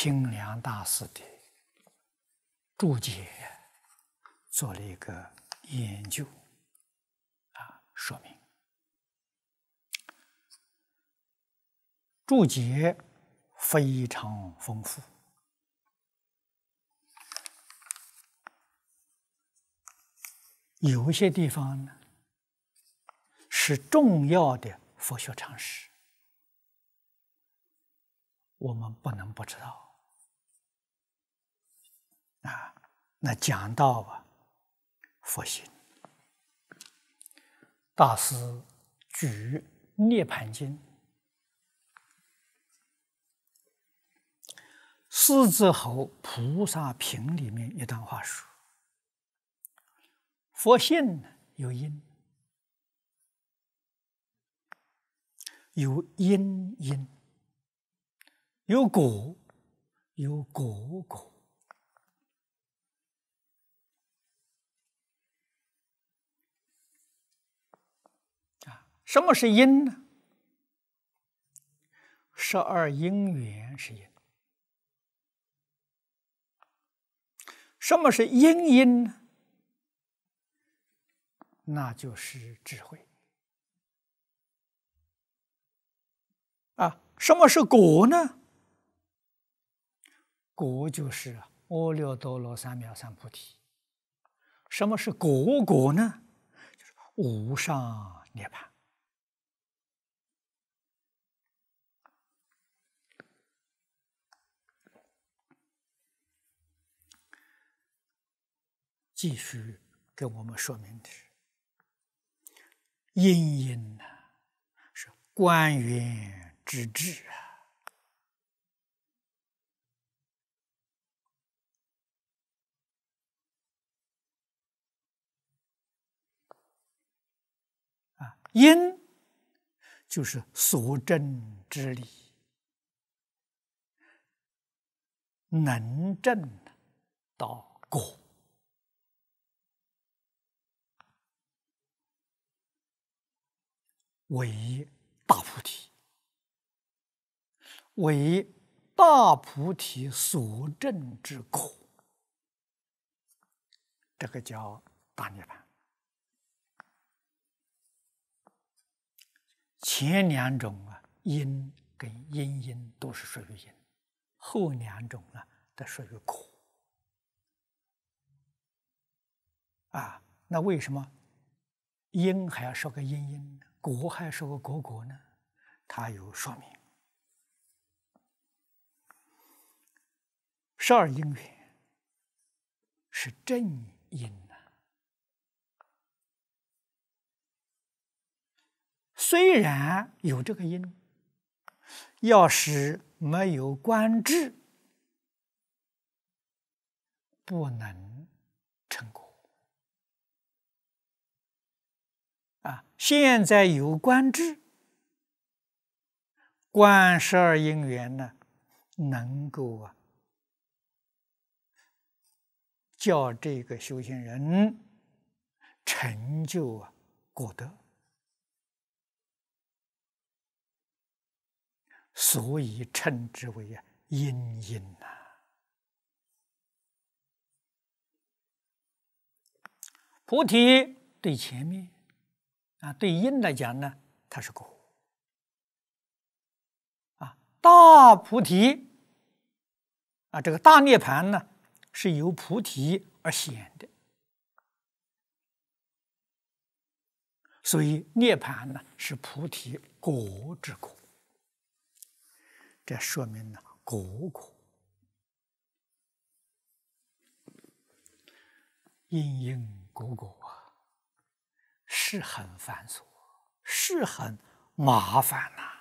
清凉大师的注解做了一个研究说明。注解非常丰富，有一些地方呢是重要的佛学常识，我们不能不知道那讲到佛性，大师举《涅盘经》狮子吼菩萨品里面一段话说：佛性有因，有因，有果，有果。什么是因呢？12因缘是因。什么是因呢？那就是智慧。什么是果呢？果就是阿耨多罗三藐三菩提。什么是果呢？就是无上涅槃。继续给我们说明的是，因呢是观缘之智因就是所证之理，能证到果。为大菩提，为大菩提所证之果，这个叫大涅槃。前两种因跟因都是属于因，后两种都属于果。那为什么因还要说个因呢？果还要说个果呢？它有说明。12因缘是正因虽然有这个因，要是没有观智，不能成果。现在有观智，观12因缘呢，能够叫这个修行人成就果德，所以称之为因菩提对前面对因来讲呢，它是果。大菩提这个大涅槃呢，是由菩提而显的，所以涅槃呢是菩提果之果。这说明了果因果是很繁琐，是很麻烦